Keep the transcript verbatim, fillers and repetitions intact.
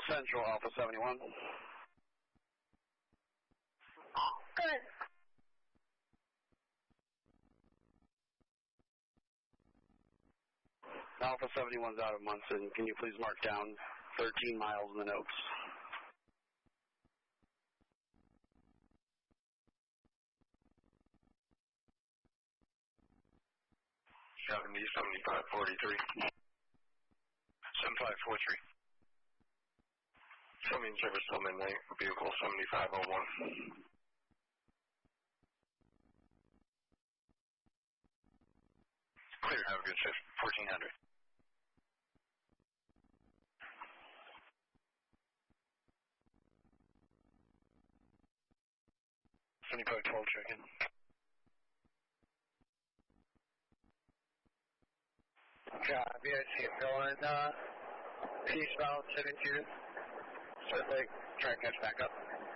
Central Alpha seventy-one. Good. Alpha seventy-one's out of Munson. Can you please mark down thirteen miles in the notes? seventy, seventy-five, forty-three. seventy-five, forty-three. Show me in service till midnight. Vehicle seventy-five oh one. Clear, have a good shift. fourteen hundred. seventy-five twelve, check-in. Copy, I see it going, uh, eastbound seventy-two. So, like, try and catch back up.